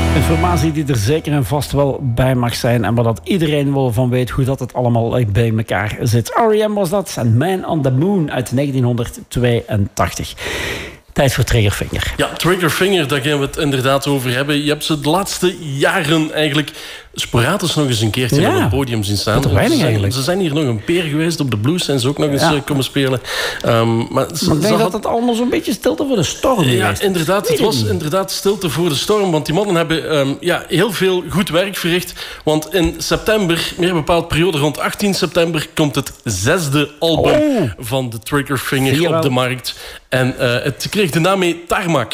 Informatie die er zeker en vast wel bij mag zijn en waar dat iedereen wel van weet hoe dat het allemaal bij elkaar zit. R.E.M. was dat en Man on the Moon uit 1982. Tijd voor Triggerfinger. Ja, Triggerfinger, daar gaan we het inderdaad over hebben. Je hebt ze de laatste jaren eigenlijk sporadisch nog eens een keertje op het podium zien staan. Ze zijn hier nog een peer geweest. Op de Blues zijn ze ook nog eens komen spelen. Maar ik denk dat het allemaal zo'n beetje stilte voor de storm is. Ja, inderdaad. Het was inderdaad stilte voor de storm. Want die mannen hebben heel veel goed werk verricht. Want in september, meer bepaald periode rond 18 september... komt het 6e album van de Triggerfinger op de markt. En het kreeg de naam mee Tarmac.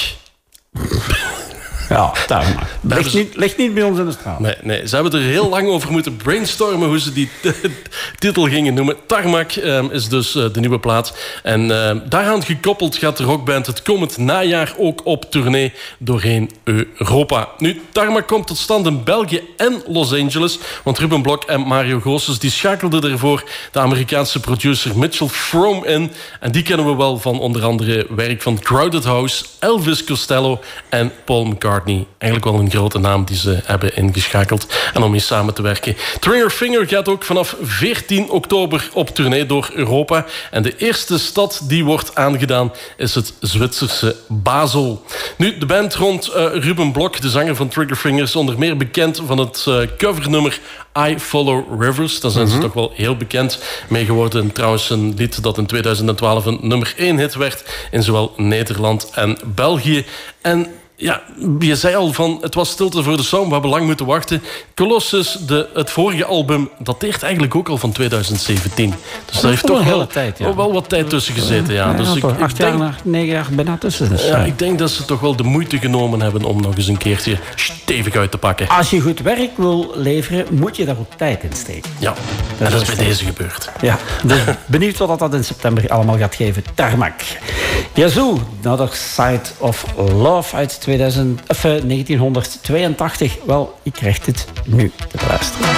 Ja, Tarmac. Ligt niet bij ons in de straat. Nee, ze hebben er heel lang over moeten brainstormen hoe ze die titel gingen noemen. Tarmac is dus de nieuwe plaat. En daaraan gekoppeld gaat de rockband het komend najaar ook op tournee doorheen Europa. Nu, Tarmac komt tot stand in België en Los Angeles. Want Ruben Blok en Mario Goossens die schakelden ervoor de Amerikaanse producer Mitchell Fromm in. En die kennen we wel van onder andere werk van Crowded House, Elvis Costello en Paul McCartney. Eigenlijk wel een grote naam die ze hebben ingeschakeld. En om mee samen te werken. Triggerfinger gaat ook vanaf 14 oktober op tournee door Europa. En de eerste stad die wordt aangedaan is het Zwitserse Basel. Nu, de band rond Ruben Blok, de zanger van Triggerfinger, is onder meer bekend van het covernummer I Follow Rivers. Daar zijn ze toch wel heel bekend mee geworden. Trouwens een lied dat in 2012 een nummer 1 hit werd in zowel Nederland en België. En ja, je zei al van het was stilte voor de storm, we hebben lang moeten wachten. Colossus, het vorige album, dateert eigenlijk ook al van 2017. Dus daar heeft toch wel wat tijd tussen gezeten. Ja. Dus ik 9 jaar bijna tussen. Dus, ik denk dat ze toch wel de moeite genomen hebben om nog eens een keertje stevig uit te pakken. Als je goed werk wil leveren, moet je daar ook tijd in steken. Ja, en dat is bij deze gebeurd. Ja, dus benieuwd wat dat in september allemaal gaat geven. Tarmac. Yazoo, Another Side of Love uit 1982. Wel, ik krijg dit nu te luisteren.